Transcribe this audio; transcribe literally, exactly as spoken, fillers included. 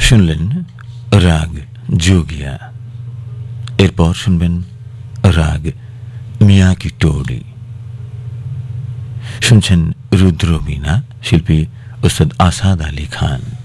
শুনলেন রাগ যোগিয়া, এরপর শুনবেন রাগ মিয়া কি টোড়ি। শুনছেন রুদ্রবীণা, শিল্পী ওস্তাদ আসাদ আলী খান।